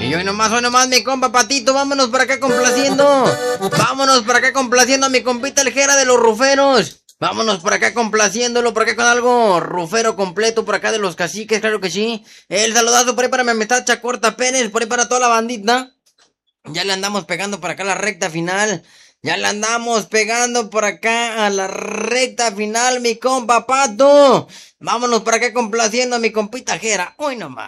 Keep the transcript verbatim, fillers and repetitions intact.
Y hoy nomás, hoy nomás, mi compa Patito, vámonos para acá complaciendo. Vámonos para acá complaciendo a mi compita el Jera de los Ruferos. Vámonos por acá complaciéndolo, por acá con algo rufero completo, por acá de los caciques, claro que sí. El saludazo por ahí para mi amistad Chacorta Pérez, por ahí para toda la bandita. Ya le andamos pegando por acá a la recta final. Ya le andamos pegando por acá a la recta final, mi compa Pato. Vámonos por acá complaciendo a mi compita Jera. Hoy nomás.